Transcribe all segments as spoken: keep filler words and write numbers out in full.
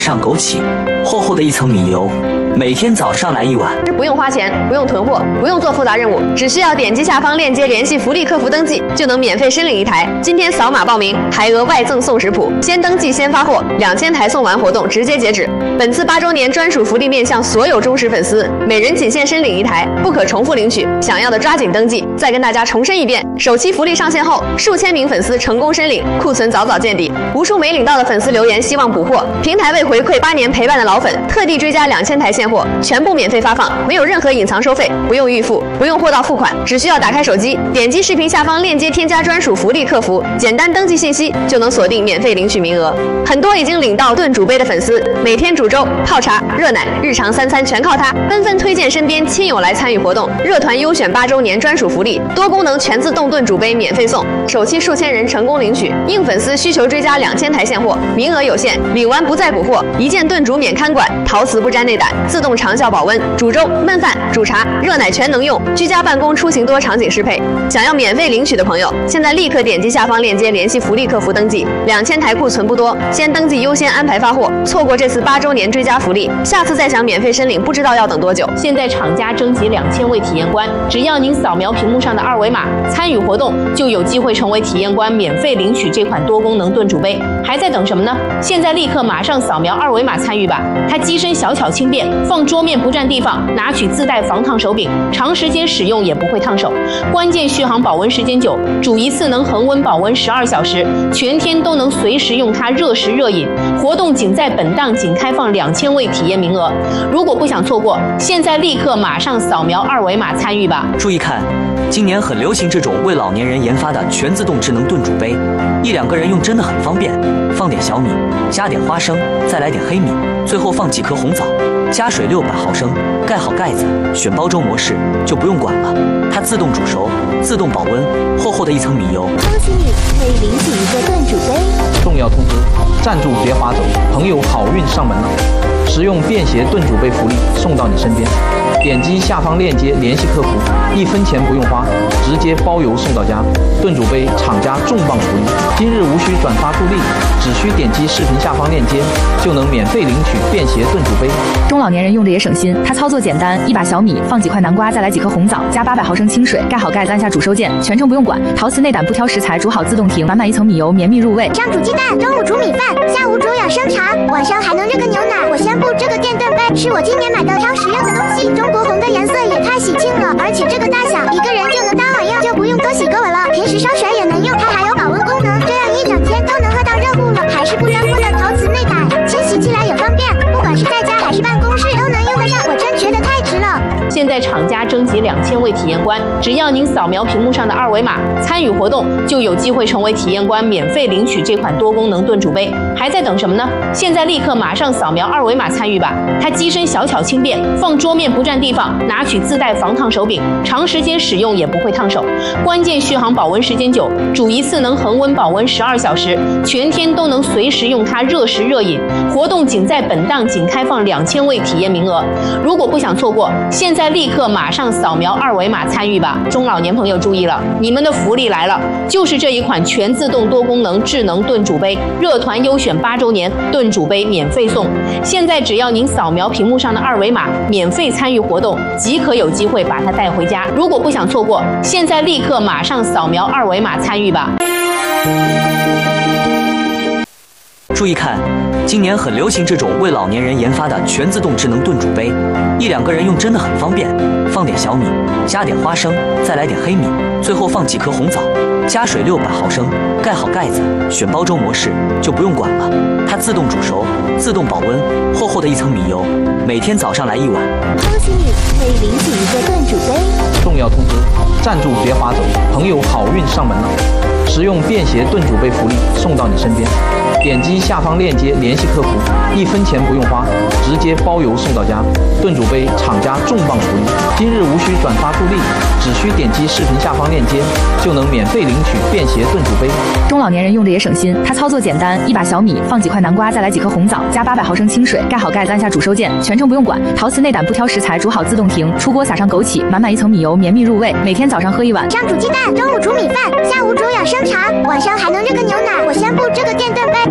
上枸杞，厚厚的一层米油，每天早上来一碗。 不用花钱，不用囤货，不用做复杂任务，只需要点击下方链接联系福利客服登记，就能免费申领一台。今天扫码报名，还额外赠送食谱，先登记先发货，两千台送完活动直接截止。本次八周年专属福利面向所有忠实粉丝，每人仅限申领一台，不可重复领取。想要的抓紧登记。再跟大家重申一遍，首期福利上线后，数千名粉丝成功申领，库存早早见底。无数没领到的粉丝留言希望补货，平台为回馈八年陪伴的老粉，特地追加两千台现货，全部免费发放，没有任何隐藏收费，不用预付，不用货到付款，只需要打开手机，点击视频下方链接添加专属福利客服，简单登记信息就能锁定免费领取名额。很多已经领到炖煮杯的粉丝，每天煮粥、泡茶、热奶，日常三餐全靠它，纷纷推荐身边亲友来参与活动。热团优选八周年专属福利，多功能全自动炖煮杯免费送，首期数千人成功领取，应粉丝需求追加两千台现货，名额有限，领完不再补货，一键炖煮免看管，陶瓷不沾内胆，自动长效保温，煮粥、焖饭、煮茶、热奶全能用，居家办公、出行多场景适配。想要免费领取的朋友，现在立刻点击下方链接联系福利客服登记。两千台库存不多，先登记优先安排发货，错过这次八周年追加福利，下次再想免费申领，不知道要等多久。 现在厂家征集两千位体验官，只要您扫描屏幕上的二维码，参与活动就有机会成为体验官，免费领取这款多功能炖煮杯。还在等什么呢？现在立刻马上扫描二维码参与吧！它机身小巧轻便，放桌面不占地方，拿取自带防烫手柄，长时间使用也不会烫手。关键续航保温时间久，煮一次能恒温保温十二小时，全天都能随时用它热食热饮。活动仅在本档仅开放两千位体验名额，如果不想错过，现在立刻马上扫描二维码参与吧！ 注意看，今年很流行这种为老年人研发的全自动智能炖煮杯，一两个人用真的很方便。放点小米，加点花生，再来点黑米，最后放几颗红枣，加水六百毫升，盖好盖子，选煲粥模式就不用管了，它自动煮熟，自动保温，厚厚的一层米油。 恭喜你，可以领取一个炖煮杯。 重要通知：赞助别划走，朋友好运上门了！实用便携炖煮杯福利送到你身边，点击下方链接联系客服，一分钱不用花，直接包邮送到家。炖煮杯厂家重磅福利，今日无需转发助力，只需点击视频下方链接就能免费领取便携炖煮杯。 中老年人用着也省心，它操作简单，一把小米放几块南瓜，再来几颗红枣，加八百毫升清水，盖好盖子，按下煮收键，全程不用管，陶瓷内胆不挑食材，煮好自动停，满满一层米油，绵密入味。 上煮鸡蛋，中午煮米饭，下午煮养生茶，晚上还能热个牛奶。我宣布，这个电炖杯是我今年买的超实用的东西。中国红的颜色也太喜庆了，而且这个大小，一个人就能当晚用，就不用多洗个碗了。平时烧水也能用，它还有保温功能，这样一整天都能喝到热乎了，还是不粘锅的陶瓷内胆，清洗起来也方便，不管是在家还是办公室都能用得上，我真觉得太值了。 现在厂家征集两千位体验官，只要您扫描屏幕上的二维码，参与活动就有机会成为体验官，免费领取这款多功能炖煮杯。还在等什么呢？现在立刻马上扫描二维码参与吧！它机身小巧轻便，放桌面不占地方，拿取自带防烫手柄，长时间使用也不会烫手。关键续航保温时间久，煮一次能恒温保温十二小时，全天都能随时用它热食热饮。活动仅在本档仅开放两千位体验名额，如果不想错过，现在立刻马上扫描二维码参与吧！中老年朋友注意了，你们的福利来了，就是这一款全自动多功能智能炖煮杯，热团优选八周年炖煮杯免费送。现在只要您扫描屏幕上的二维码，免费参与活动，即可有机会把它带回家。如果不想错过，现在立刻马上扫描二维码参与吧！ 注意看，今年很流行这种为老年人研发的全自动智能炖煮杯，一两个人用真的很方便。放点小米，加点花生，再来点黑米，最后放几颗红枣，加水六百毫升，盖好盖子，选煲粥模式就不用管了，它自动煮熟，自动保温，厚厚的一层米油，每天早上来一碗。 恭喜你，可以领取一个炖煮杯。 重要通知：赞助别划走，朋友好运上门了！实用便携炖煮杯福利送到你身边，点击下方链接联系客服，一分钱不用花，直接包邮送到家。炖煮杯厂家重磅福利，今日无需转发助力，只需点击视频下方链接就能免费领取便携炖煮杯。 中老年人用着也省心，它操作简单，一把小米放几块南瓜，再来几颗红枣，加八百毫升清水，盖好盖子，按下煮收键，全程不用管，陶瓷内胆不挑食材，煮好自动停，出锅撒上枸杞，满满一层米油，绵密入味，每天早上喝一碗。 上煮鸡蛋，中午煮米饭，下午煮养生茶，晚上还能热个牛奶。我宣布，这个电炖杯是我今年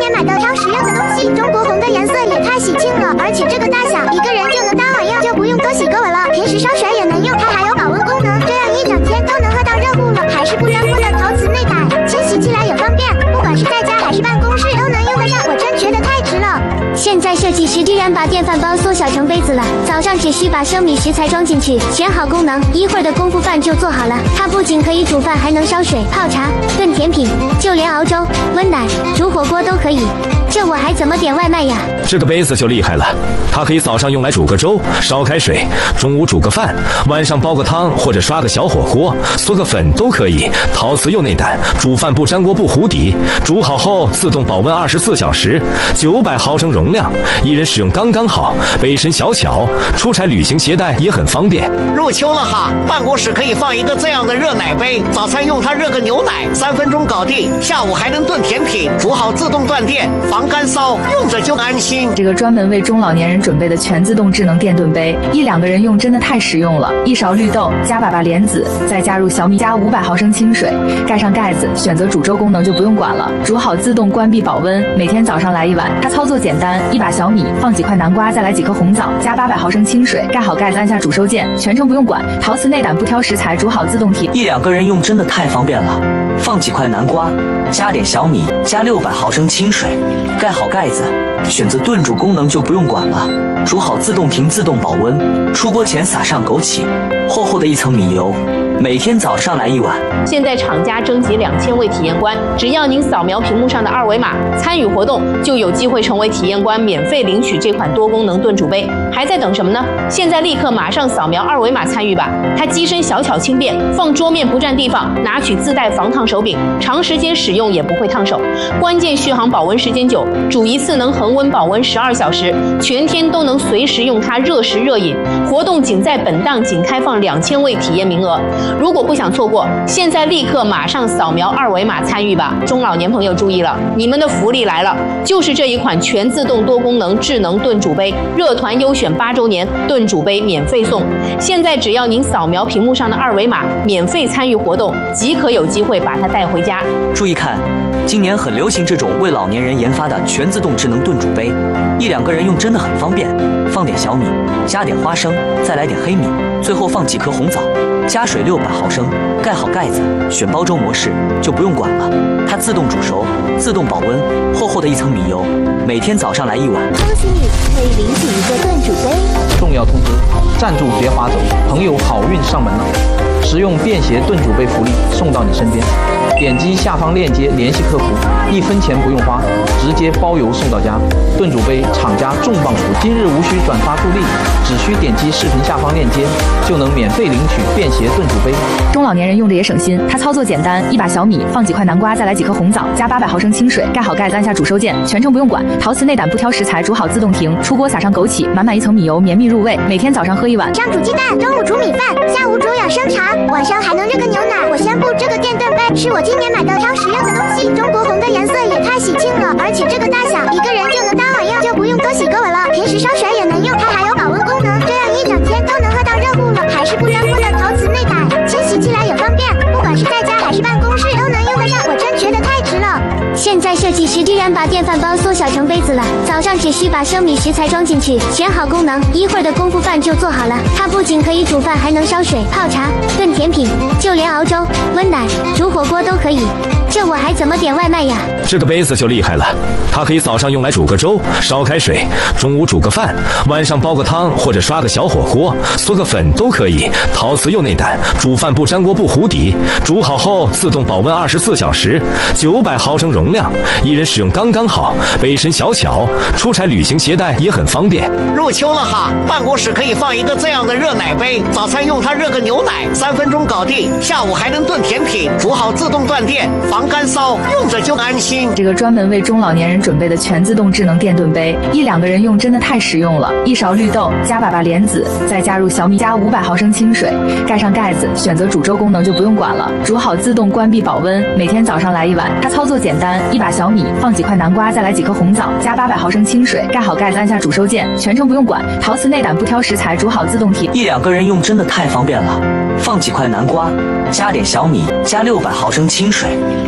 年买的挑实用的东西，中国红的颜色也太喜庆了，而且这个大小一个人就能当晚用，就不用多洗个碗了，平时烧水也能用，它还有保温功能，这样一整天都能喝到热乎了，还是不粘锅的陶瓷内胆，清洗起来也方便，不管是在家还是办公室都能用得上，我真觉得太值了。现在设计师居然把电饭煲缩小成杯子了，早上只需把生米食材装进去，选好功能，一会儿的功夫饭就做好了。它不仅可以煮饭，还能烧水、泡茶、炖甜品，就连熬粥、温奶、煮火锅都可以。这我还怎么点外卖呀？ 这个杯子就厉害了，它可以早上用来煮个粥、烧开水，中午煮个饭，晚上煲个汤或者刷个小火锅，嗦个粉都可以。陶瓷又内胆，煮饭不粘锅不糊底，煮好后自动保温二十四小时，九百毫升容量，一人使用刚刚好，杯身小巧，出差旅行携带也很方便。 入秋了哈，办公室可以放一个这样的热奶杯，早餐用它热个牛奶，三分钟搞定，下午还能炖甜品，煮好自动断电，防干骚，用着就安心。 这个专门为中老年人准备的全自动智能电炖杯，一两个人用真的太实用了。一勺绿豆加粑粑莲子，再加入小米加五百毫升清水，盖上盖子，选择煮粥功能就不用管了，煮好自动关闭保温，每天早上来一碗。它操作简单，一把小米放几块南瓜，再来几颗红枣，加八百毫升清水，盖好盖子，按下煮收键，全程不用管。陶瓷内胆不挑食材，煮好自动提。 一两个人用真的太方便了，放几块南瓜，加点小米，加六百毫升清水，盖好盖子，选择炖煮功能就不用管了，煮好自动停自动保温，出锅前撒上枸杞，厚厚的一层米油，每天早上来一碗。 现在厂家征集两千位体验官，只要您扫描屏幕上的二维码参与活动，就有机会成为体验官，免费领取这款多功能炖煮杯。还在等什么呢？现在立刻马上扫描二维码参与吧！它机身小巧轻便，放桌面不占地方，拿取自带防烫手柄，长时间使用也不会烫手。关键续航保温时间久，煮一次能恒温保温十二小时，全天都能随时用它热食热饮。活动仅在本档仅开放两千位体验名额，如果不想错过，现在立刻马上扫描二维码参与吧！中老年朋友注意了，你们的福利来了，就是这一款全自动多功能智能炖煮杯，热团优选八周年炖煮杯免费送。现在只要您扫描屏幕上的二维码，免费参与活动，即可有机会把它带回家。 注意看，今年很流行这种为老年人研发的全自动智能炖煮杯，一两个人用真的很方便。放点小米，加点花生，再来点黑米，最后放几颗红枣，加水六百毫升，盖好盖子，选煲粥模式就不用管了，它自动煮熟，自动保温，厚厚的一层米油，每天早上来一碗。 恭喜你可以领取一个炖煮杯。 重要通知：赞助别划走，朋友好运上门了！实用便携炖煮杯福利送到你身边，点击下方链接联系客服，一分钱不用花，直接包邮送到家。炖煮杯厂家重磅福利，今日无需转发助力，只需点击视频下方链接，就能免费领取便携炖煮杯。 中老年人用着也省心，它操作简单，一把小米放几块南瓜，再来几颗红枣，加八百毫升清水，盖好盖子，按下煮收键，全程不用管。陶瓷内胆不挑食材，煮好自动停，出锅撒上枸杞，满满一层米油，绵密入味，每天早上喝一碗。 上煮鸡蛋，中午煮米饭，下午煮养生茶，晚上还能热个牛奶。我宣布，这个电炖杯是我今年买的挑实用的东西，中国红的颜色也太喜庆了，而且这个大小一个人就能当晚用，就不用多洗个碗了，平时烧水也能用，它还有保温功能，这样一整天都能喝到热乎了，还是不粘锅的陶瓷内胆，清洗起来也方便，不管是在家还是办公室都能用得上，我真觉得太值了。现在设计师居然把电饭煲缩小成杯子了，早上只需把生米食材装进去，选好功能，一会儿的功夫饭就做好了。它不仅可以煮饭，还能烧水、泡茶、炖甜品，就连熬粥、温奶、煮火锅都可以。这我还怎么点外卖呀？ 这个杯子就厉害了，它可以早上用来煮个粥、烧开水，中午煮个饭，晚上煲个汤或者刷个小火锅，嗦个粉都可以。陶瓷又内胆，煮饭不粘锅不糊底，煮好后自动保温二十四小时，九百毫升容量，一人使用刚刚好，杯身小巧，出差旅行携带也很方便。 入秋了哈，办公室可以放一个这样的热奶杯，早餐用它热个牛奶，三分钟搞定，下午还能炖甜品，煮好自动断电，防干骚，用着就安心。 这个专门为中老年人准备的全自动智能电炖杯，一两个人用真的太实用了。一勺绿豆加粑粑莲子，再加入小米加五百毫升清水，盖上盖子，选择煮粥功能就不用管了，煮好自动关闭保温，每天早上来一碗。它操作简单，一把小米放几块南瓜，再来几颗红枣，加八百毫升清水，盖好盖子，按下煮收键，全程不用管。陶瓷内胆不挑食材，煮好自动提。 一两个人用真的太方便了，放几块南瓜，加点小米，加六百毫升清水，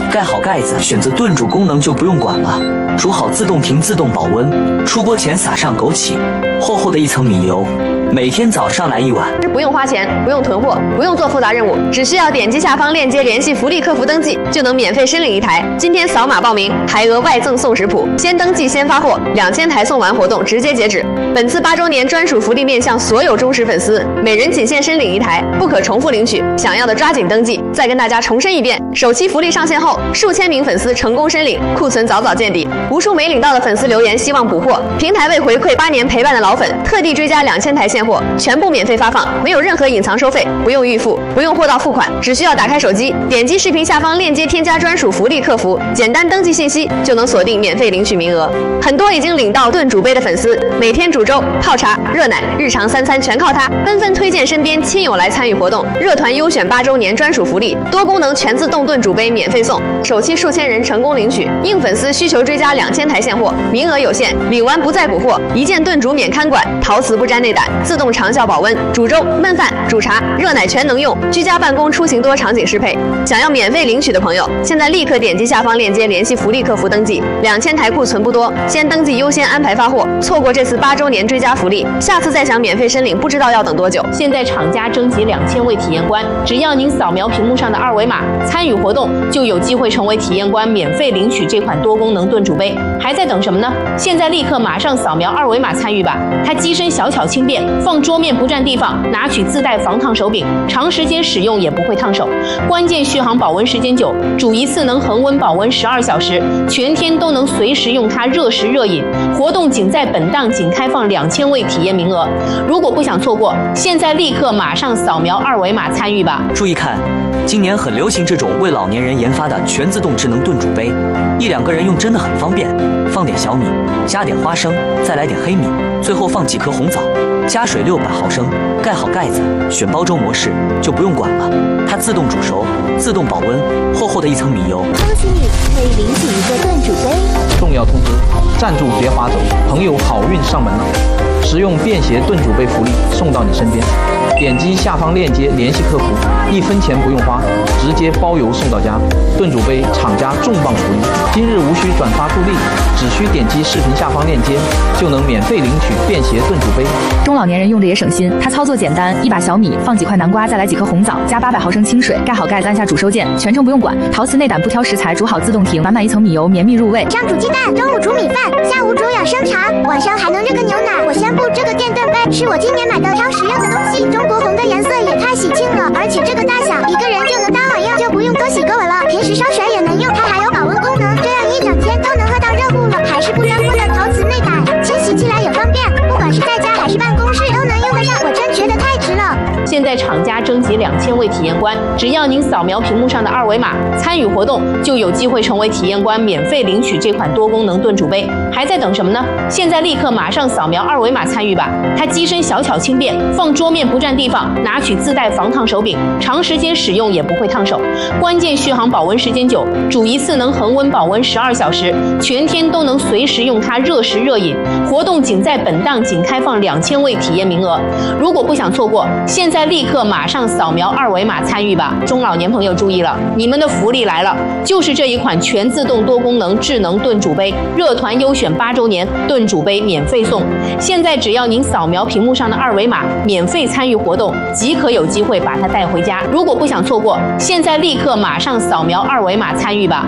盖好盖子，选择炖煮功能就不用管了。煮好自动停、自动保温。出锅前撒上枸杞，厚厚的一层米油。每天早上来一碗。 不用花钱，不用囤货，不用做复杂任务，只需要点击下方链接联系福利客服登记，就能免费申领一台。今天扫码报名，还额外赠送食谱，先登记先发货，两千台送完活动直接截止。本次八周年专属福利面向所有忠实粉丝，每人仅限申领一台，不可重复领取。想要的抓紧登记。再跟大家重申一遍，首期福利上线后，数千名粉丝成功申领，库存早早见底。无数没领到的粉丝留言希望补货，平台为回馈八年陪伴的老粉，特地追加两千台现货，全部免费发放，没有任何隐藏收费，不用预付，不用货到付款，只需要打开手机，点击视频下方链接添加专属福利客服，简单登记信息就能锁定免费领取名额。很多已经领到炖煮杯的粉丝，每天煮粥、泡茶、热奶，日常三餐全靠它，纷纷推荐身边亲友来参与活动。热团优选八周年专属福利，多功能全自动炖煮杯免费送，首期数千人成功领取，应粉丝需求追加两千台现货，名额有限，领完不再补货，一键炖煮免看管，陶瓷不沾内胆，自动长效保温，煮粥、焖饭、煮茶、热奶全能用，居家办公、出行多场景适配。想要免费领取的朋友，现在立刻点击下方链接联系福利客服登记，两千台库存不多，先登记优先安排发货，错过这次八周年追加福利，下次再想免费申领，不知道要等多久。 现在厂家征集两千位体验官，只要您扫描屏幕上的二维码参与活动，就有机会成为体验官，免费领取这款多功能炖煮杯。还在等什么呢？现在立刻马上扫描二维码参与吧！它机身小巧轻便，放桌面不占地方，拿取自带防烫手柄，长时间使用也不会烫手。关键续航保温时间久，煮一次能恒温保温十二小时，全天都能随时用它热食热饮。活动仅在本档仅开放两千位体验名额，如果不想错过，现在立刻马上扫描二维码参与吧！ 注意看，今年很流行这种为老年人研发的全自动智能炖煮杯，一两个人用真的很方便。放点小米，加点花生，再来点黑米，最后放几颗红枣，加水六百毫升，盖好盖子，选煲粥模式就不用管了，它自动煮熟，自动保温，厚厚的一层米油。 恭喜你，可以领取一个炖煮杯。 重要通知：赞助别划走，朋友好运上门了！实用便携炖煮杯福利送到你身边，点击下方链接联系客服，一分钱不用花，直接包邮送到家。炖煮杯厂家重磅福利，今日无需转发助力，只需点击视频下方链接，就能免费领取便携炖煮杯。 中老年人用着也省心，它操作简单，一把小米放几块南瓜，再来几颗红枣，加八百毫升清水，盖好盖子按下煮收键，全程不用管，陶瓷内胆不挑食材，煮好自动停，满满一层米油，绵密入味。 上煮鸡蛋，中午煮米饭，下午煮养生茶，晚上还能热个牛奶。我宣布，这个电炖杯是我今年买的挑食用的东西，中国红的颜色也太喜庆了，而且这个大小，一个人就能当晚用，就不用多洗个碗了。平时烧水也能用，它还有保温功能，这样一整天都能喝到热乎了，还是不粘锅的陶瓷内胆，清洗起来也方便，不管是在家还是办公室都能用得上，我真觉得太值了。 现在厂家征集两千位体验官，只要您扫描屏幕上的二维码参与活动，就有机会成为体验官，免费领取这款多功能炖煮杯。还在等什么呢？现在立刻马上扫描二维码参与吧！它机身小巧轻便，放桌面不占地方，拿取自带防烫手柄，长时间使用也不会烫手。关键续航保温时间久，煮一次能恒温保温十二小时，全天都能随时用它热食热饮。活动仅在本档仅开放两千位体验名额，如果不想错过，现在立刻马上扫描二维码参与吧！中老年朋友注意了，你们的福利来了，就是这一款全自动多功能智能炖煮杯，热团优选八周年炖煮杯免费送。现在只要您扫描屏幕上的二维码，免费参与活动，即可有机会把它带回家。如果不想错过，现在立刻马上扫描二维码参与吧。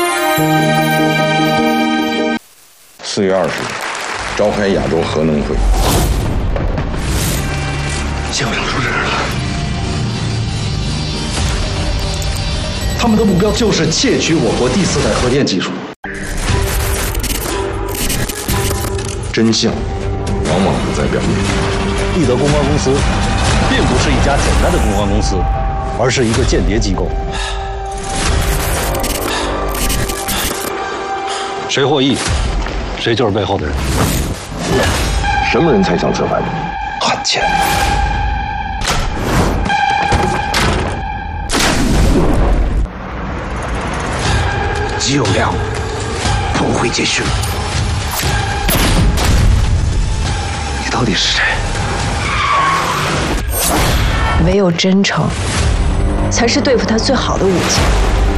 四月二十日，召开亚洲核能会。 校长出事了，他们的目标就是窃取我国第四代核电技术。 真相往往不在表面。 立德公关公司并不是一家简单的公关公司，而是一个间谍机构。谁获益，谁就是背后的人。 什么人才想策反你？ 汉奸。 姬有良不会继续。你到底是谁？ 唯有真诚，才是对付他最好的武器。